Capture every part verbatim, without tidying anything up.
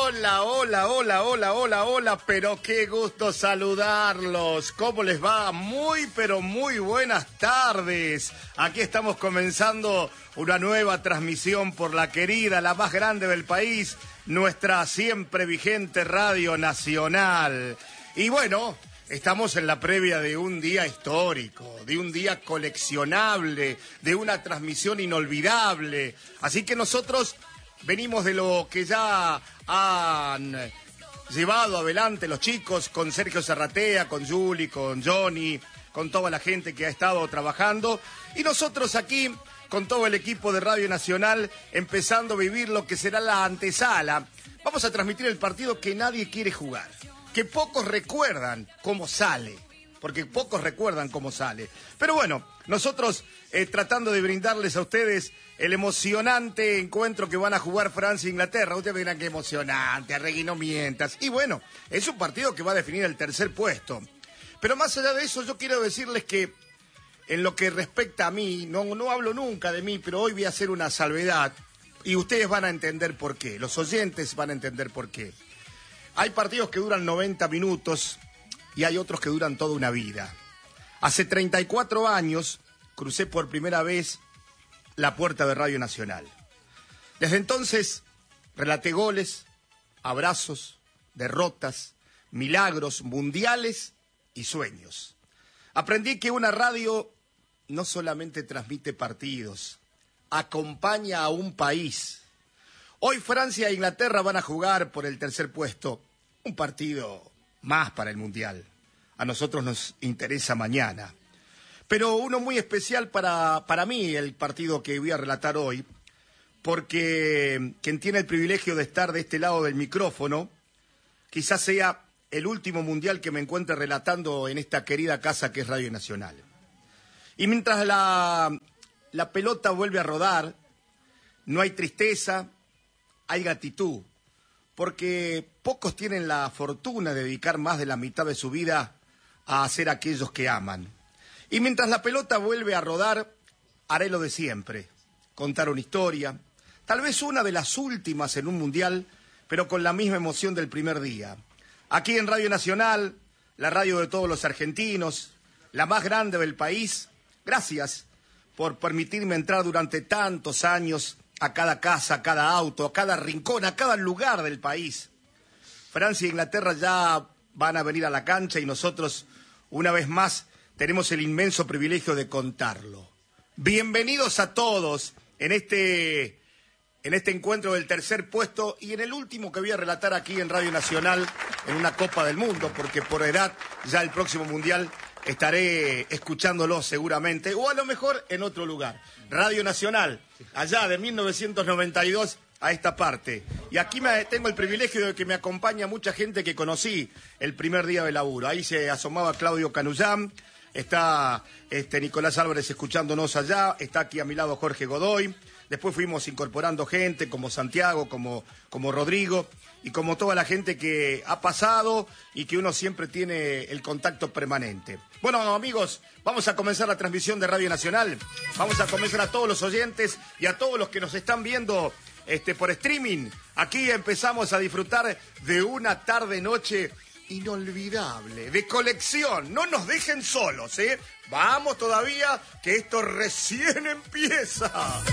Hola, hola, hola, hola, hola, hola, pero qué gusto saludarlos. ¿Cómo les va? Muy, pero muy buenas tardes. Aquí estamos comenzando una nueva transmisión por la querida, la más grande del país, nuestra siempre vigente Radio Nacional. Y bueno, estamos en la previa de un día histórico, de un día coleccionable, de una transmisión inolvidable. Así que nosotros venimos de lo que ya han llevado adelante los chicos con Sergio Serratea, con Juli, con Johnny, con toda la gente que ha estado trabajando. Y nosotros aquí, con todo el equipo de Radio Nacional, empezando a vivir lo que será la antesala. Vamos a transmitir el partido que nadie quiere jugar, que pocos recuerdan cómo sale, porque pocos recuerdan cómo sale. Pero bueno, nosotros eh, tratando de brindarles a ustedes el emocionante encuentro que van a jugar Francia e Inglaterra. Ustedes me dirán que emocionante, Arregui, no mientas. Y bueno, es un partido que va a definir el tercer puesto. Pero más allá de eso, yo quiero decirles que en lo que respecta a mí, no, no hablo nunca de mí, pero hoy voy a hacer una salvedad y ustedes van a entender por qué, los oyentes van a entender por qué. Hay partidos que duran noventa minutos y hay otros que duran toda una vida. Hace treinta y cuatro años crucé por primera vez la puerta de Radio Nacional. Desde entonces relaté goles, abrazos, derrotas, milagros, mundiales y sueños. Aprendí que una radio no solamente transmite partidos, acompaña a un país. Hoy Francia e Inglaterra van a jugar por el tercer puesto, un partido más para el Mundial. A nosotros nos interesa mañana. Pero uno muy especial para, para mí, el partido que voy a relatar hoy, porque quien tiene el privilegio de estar de este lado del micrófono, quizás sea el último Mundial que me encuentre relatando en esta querida casa que es Radio Nacional. Y mientras la, la pelota vuelve a rodar, no hay tristeza, hay gratitud, porque pocos tienen la fortuna de dedicar más de la mitad de su vida a hacer aquellos que aman. Y mientras la pelota vuelve a rodar, haré lo de siempre, contar una historia, tal vez una de las últimas en un mundial, pero con la misma emoción del primer día. Aquí en Radio Nacional, la radio de todos los argentinos, la más grande del país, gracias por permitirme entrar durante tantos años a cada casa, a cada auto, a cada rincón, a cada lugar del país. Francia e Inglaterra ya van a venir a la cancha y nosotros, una vez más, tenemos el inmenso privilegio de contarlo. Bienvenidos a todos en este, en este encuentro del tercer puesto y en el último que voy a relatar aquí en Radio Nacional en una Copa del Mundo, porque por edad ya el próximo Mundial estaré escuchándolo seguramente, o a lo mejor en otro lugar. Radio Nacional, allá de mil novecientos noventa y dos a esta parte. Y aquí me, tengo el privilegio de que me acompaña mucha gente que conocí el primer día de laburo. Ahí se asomaba Claudio Canullán, está este, Nicolás Álvarez escuchándonos allá, está aquí a mi lado Jorge Godoy. Después fuimos incorporando gente como Santiago, como, como Rodrigo y como toda la gente que ha pasado y que uno siempre tiene el contacto permanente. Bueno, amigos, vamos a comenzar la transmisión de Radio Nacional. Vamos a comenzar a todos los oyentes y a todos los que nos están viendo este, por streaming. Aquí empezamos a disfrutar de una tarde-noche inolvidable, de colección. No nos dejen solos, ¿eh? Vamos todavía, que esto recién empieza.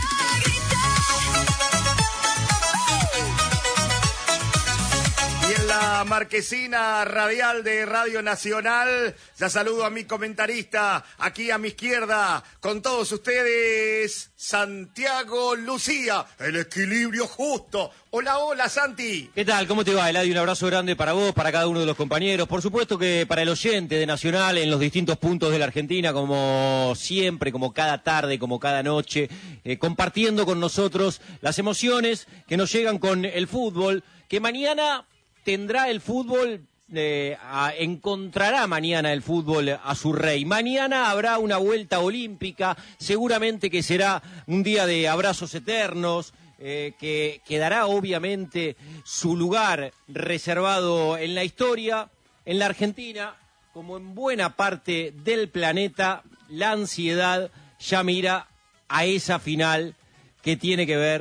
Y en la marquesina radial de Radio Nacional, ya saludo a mi comentarista, aquí a mi izquierda, con todos ustedes, Santiago Lucía, el equilibrio justo. Hola, hola, Santi. ¿Qué tal? ¿Cómo te va, Eladio? Un abrazo grande para vos, para cada uno de los compañeros. Por supuesto que para el oyente de Nacional en los distintos puntos de la Argentina, como siempre, como cada tarde, como cada noche, eh, compartiendo con nosotros las emociones que nos llegan con el fútbol, que mañana tendrá el fútbol, eh, a, encontrará mañana el fútbol a su rey. Mañana habrá una vuelta olímpica, seguramente que será un día de abrazos eternos, eh, que quedará obviamente su lugar reservado en la historia. En la Argentina, como en buena parte del planeta, la ansiedad ya mira a esa final que tiene que ver con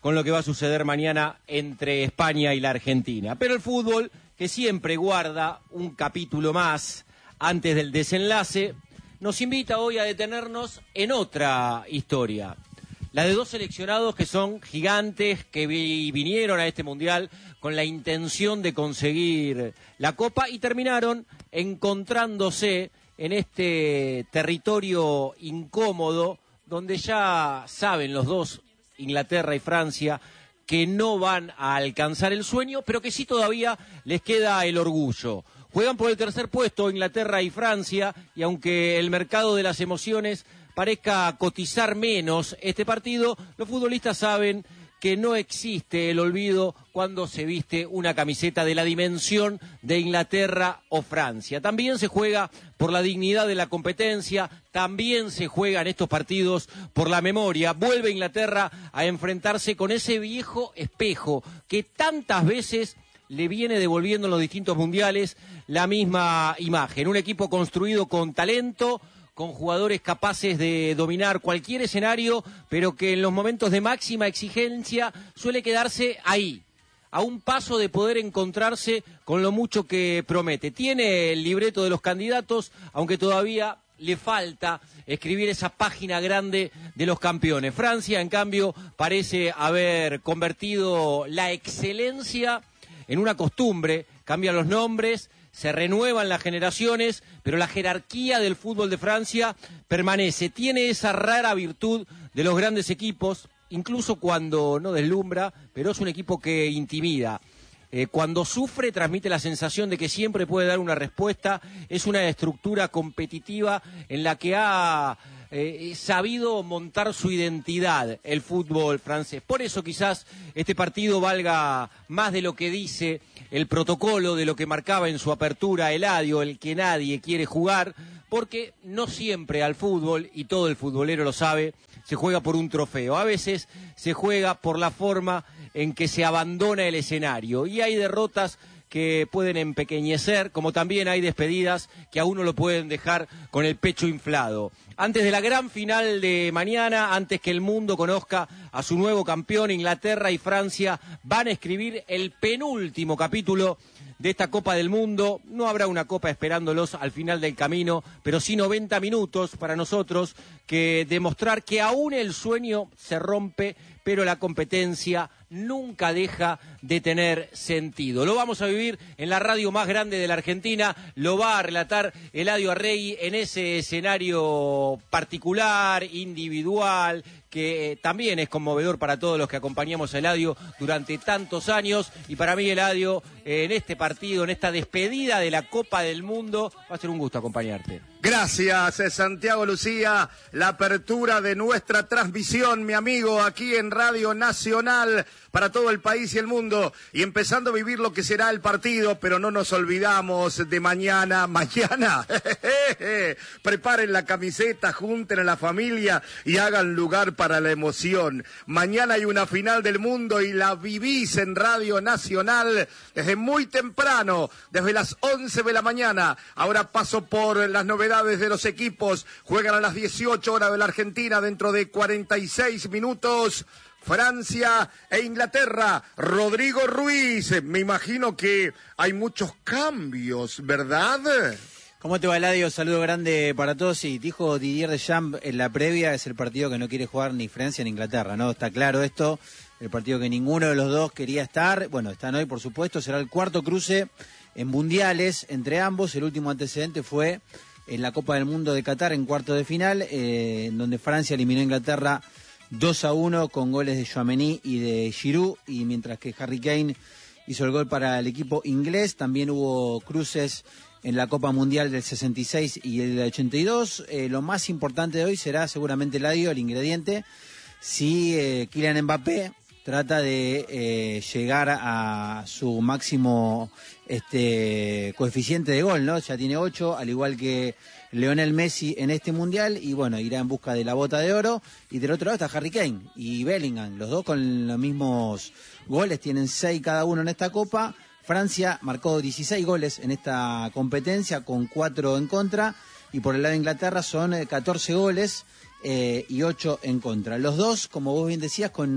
con lo que va a suceder mañana entre España y la Argentina. Pero el fútbol, que siempre guarda un capítulo más antes del desenlace, nos invita hoy a detenernos en otra historia. La de dos seleccionados que son gigantes, que vi- vinieron a este Mundial con la intención de conseguir la Copa y terminaron encontrándose en este territorio incómodo donde ya saben los dos, Inglaterra y Francia, que no van a alcanzar el sueño, pero que sí todavía les queda el orgullo. Juegan por el tercer puesto Inglaterra y Francia, y aunque el mercado de las emociones parezca cotizar menos este partido, los futbolistas saben que no existe el olvido cuando se viste una camiseta de la dimensión de Inglaterra o Francia. También se juega por la dignidad de la competencia, también se juega en estos partidos por la memoria. Vuelve Inglaterra a enfrentarse con ese viejo espejo que tantas veces le viene devolviendo en los distintos mundiales la misma imagen. Un equipo construido con talento, con jugadores capaces de dominar cualquier escenario, pero que en los momentos de máxima exigencia suele quedarse ahí, a un paso de poder encontrarse con lo mucho que promete. Tiene el libreto de los candidatos, aunque todavía le falta escribir esa página grande de los campeones. Francia, en cambio, parece haber convertido la excelencia en una costumbre, cambian los nombres, se renuevan las generaciones, pero la jerarquía del fútbol de Francia permanece. Tiene esa rara virtud de los grandes equipos, incluso cuando no deslumbra, pero es un equipo que intimida. Eh, cuando sufre, transmite la sensación de que siempre puede dar una respuesta. Es una estructura competitiva en la que ha eh, sabido montar su identidad el fútbol francés. Por eso quizás este partido valga más de lo que dice el protocolo, de lo que marcaba en su apertura Eladio, el que nadie quiere jugar, porque no siempre al fútbol, y todo el futbolero lo sabe, se juega por un trofeo. A veces se juega por la forma en que se abandona el escenario, y hay derrotas que pueden empequeñecer, como también hay despedidas que a uno lo pueden dejar con el pecho inflado. Antes de la gran final de mañana, antes que el mundo conozca a su nuevo campeón, Inglaterra y Francia van a escribir el penúltimo capítulo de esta Copa del Mundo. No habrá una Copa esperándolos al final del camino, pero sí noventa minutos para nosotros que demostrar que aún el sueño se rompe, pero la competencia nunca deja de tener sentido. Lo vamos a vivir en la radio más grande de la Argentina, lo va a relatar Eladio Arregui en ese escenario particular, individual, que eh, también es conmovedor para todos los que acompañamos a Eladio durante tantos años, y para mí, Eladio, eh, en este partido, en esta despedida de la Copa del Mundo, va a ser un gusto acompañarte. Gracias, Santiago Lucía. La apertura de nuestra transmisión, mi amigo, aquí en Radio Nacional, para todo el país y el mundo, y empezando a vivir lo que será el partido, pero no nos olvidamos de mañana. Mañana, preparen la camiseta, junten a la familia y hagan lugar para la emoción. Mañana hay una final del mundo y la vivís en Radio Nacional desde muy temprano, desde las once de la mañana. Ahora paso por las novedades de los equipos. Juegan a las dieciocho horas de la Argentina, dentro de cuarenta y seis minutos. Francia e Inglaterra. Rodrigo Ruiz, me imagino que hay muchos cambios, ¿verdad? ¿Cómo te va, Eladio? Saludo grande para todos. Sí, dijo Didier Deschamps en la previa, es el partido que no quiere jugar ni Francia ni Inglaterra, ¿no? Está claro esto, el partido que ninguno de los dos quería estar. Bueno, están hoy, por supuesto, será el cuarto cruce en mundiales entre ambos. El último antecedente fue en la Copa del Mundo de Qatar, en cuarto de final, eh, en donde Francia eliminó a Inglaterra dos a uno con goles de Tchouaméni y de Giroud, y mientras que Harry Kane hizo el gol para el equipo inglés. También hubo cruces en la Copa Mundial del sesenta y seis y el ochenta y dos. Eh, lo más importante de hoy será seguramente, Eladio, el ingrediente, si eh, Kylian Mbappé trata de eh, llegar a su máximo este coeficiente de gol, ¿no? Ya tiene ocho, al igual que Lionel Messi en este Mundial, y bueno, irá en busca de la bota de oro. Y del otro lado está Harry Kane y Bellingham, los dos con los mismos goles, tienen seis cada uno en esta Copa. Francia marcó dieciséis goles en esta competencia, con cuatro en contra, y por el lado de Inglaterra son catorce goles eh, y ocho en contra. Los dos, como vos bien decías, con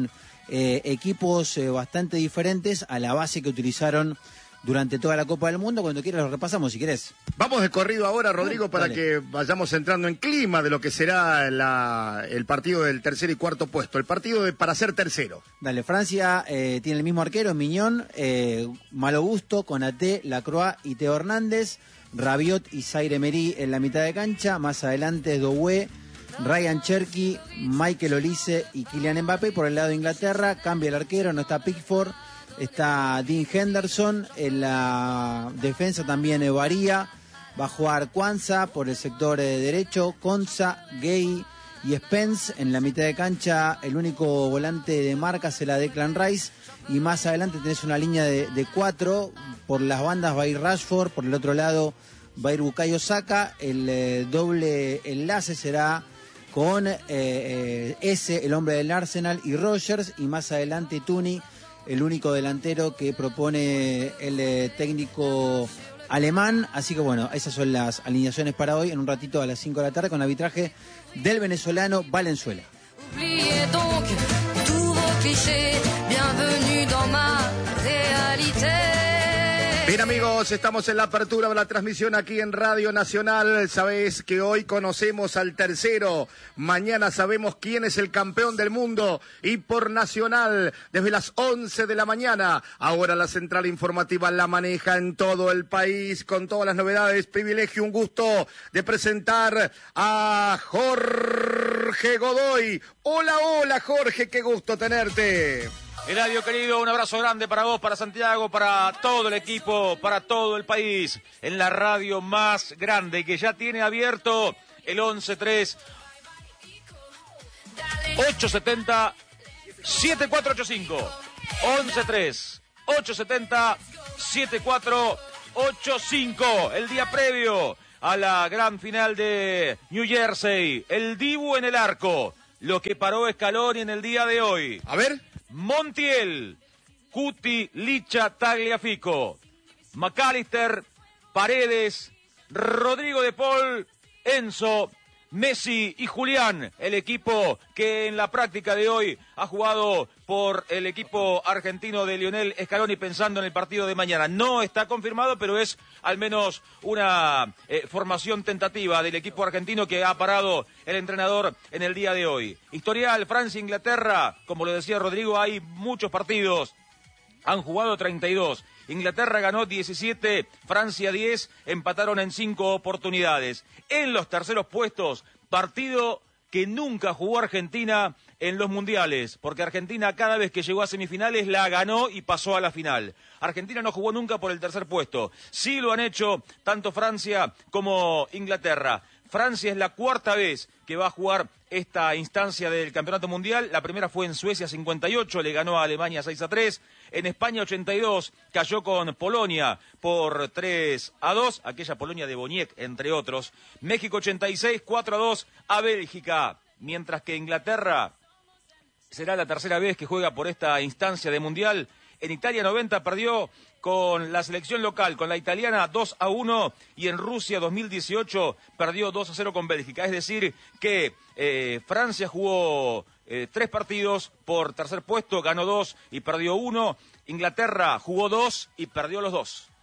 eh, equipos eh, bastante diferentes a la base que utilizaron durante toda la Copa del Mundo. Cuando quieras lo repasamos, si querés. Vamos de corrido ahora, Rodrigo, para Dale. que vayamos entrando en clima de lo que será la, el partido del tercer y cuarto puesto, el partido de, para ser tercero. Dale, Francia eh, tiene el mismo arquero, Miñón, eh, Malo Gusto, Konaté, Lacroix y Teo Hernández, Rabiot y Zaire Emery en la mitad de cancha, más adelante Doué, Ryan Cherky, Michael Olise y Kylian Mbappé. Por el lado de Inglaterra, cambia el arquero, no está Pickford, está Dean Henderson. En la defensa también eh, varía, va a jugar Kwanza por el sector eh, derecho, Konsa, Gay y Spence. En la mitad de cancha el único volante de marca será Declan Rice, y más adelante tenés una línea de, de cuatro. Por las bandas va a ir Rashford, por el otro lado va a ir Bukayo Saka. El eh, doble enlace será con eh, eh, ese, el hombre del Arsenal, y Rogers, y más adelante Tuni, el único delantero que propone el eh, técnico alemán. Así que bueno, esas son las alineaciones para hoy, en un ratito a las cinco de la tarde, con arbitraje del venezolano Valenzuela. Oubliez donc tous vos clichés, bienvenue dans ma réalité. Bien, amigos, estamos en la apertura de la transmisión aquí en Radio Nacional. Sabés que hoy conocemos al tercero, mañana sabemos quién es el campeón del mundo, y por Nacional desde las once de la mañana. Ahora la central informativa la maneja en todo el país con todas las novedades. Privilegio, un gusto de presentar a Jorge Godoy. Hola, hola, Jorge, qué gusto tenerte. Eladio, querido, un abrazo grande para vos, para Santiago, para todo el equipo, para todo el país, en la radio más grande, que ya tiene abierto el once tres ocho siete cero siete cuatro ocho cinco. once tres ocho siete cero siete cuatro ocho cinco. El día previo a la gran final de New Jersey, el Dibu en el arco, lo que paró Scaloni en el día de hoy. A ver. Montiel, Cuti, Licha, Tagliafico, McAllister, Paredes, Rodrigo de Paul, Enzo, Messi y Julián, el equipo que en la práctica de hoy ha jugado por el equipo argentino de Lionel Scaloni, pensando en el partido de mañana. No está confirmado, pero es al menos una eh, formación tentativa del equipo argentino que ha parado el entrenador en el día de hoy. Historial, Francia-Inglaterra, como lo decía Rodrigo, hay muchos partidos. Han jugado treinta y dos. Inglaterra ganó diecisiete, Francia diez, empataron en cinco oportunidades. En los terceros puestos, partido que nunca jugó Argentina en los mundiales, porque Argentina cada vez que llegó a semifinales la ganó y pasó a la final. Argentina no jugó nunca por el tercer puesto. Sí lo han hecho tanto Francia como Inglaterra. Francia es la cuarta vez que va a jugar esta instancia del Campeonato Mundial. La primera fue en Suecia cincuenta y ocho, le ganó a Alemania seis a tres. En España ochenta y dos, cayó con Polonia por tres a dos, aquella Polonia de Boniek, entre otros. México ochenta y seis, cuatro a dos a Bélgica. Mientras que Inglaterra será la tercera vez que juega por esta instancia de Mundial. En Italia noventa perdió con la selección local, con la italiana dos a uno, y en Rusia dos mil dieciocho perdió dos a cero con Bélgica. Es decir, que eh, Francia jugó eh, tres partidos por tercer puesto, ganó dos y perdió uno. Inglaterra jugó dos y perdió los dos.